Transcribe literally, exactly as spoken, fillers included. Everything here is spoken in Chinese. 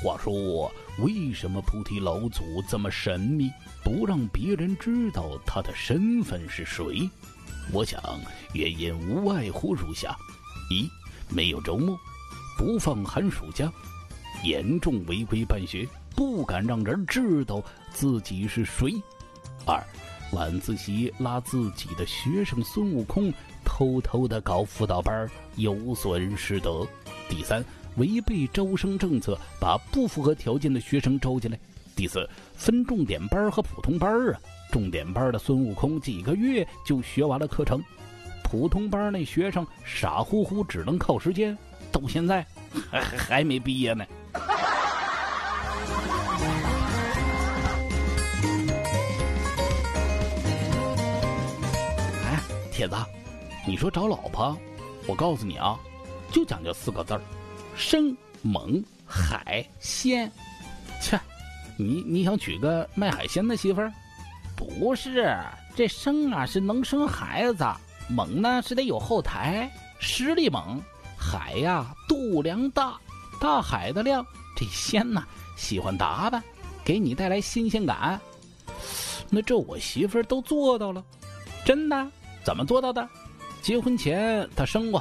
话说，为什么菩提老祖这么神秘，不让别人知道他的身份是谁？我想原因无外乎如下：一、没有周末，不放寒暑假，严重违规办学，不敢让人知道自己是谁；二、晚自习拉自己的学生孙悟空，偷偷的搞辅导班，有损师德；第三，违背招生政策，把不符合条件的学生招进来；第四，分重点班和普通班啊，重点班的孙悟空几个月就学完了课程，普通班那学生傻乎乎只能靠时间，到现在还还没毕业呢。哎，铁子，你说找老婆，我告诉你啊，就讲究四个字儿：生、猛、海、鲜。切，你你想娶个卖海鲜的媳妇儿？不是，这生啊是能生孩子，猛呢是得有后台，实力猛；海呀度量大，大海的量。这鲜呢喜欢打扮，给你带来新鲜感。那这我媳妇儿都做到了，真的？怎么做到的？结婚前她生过，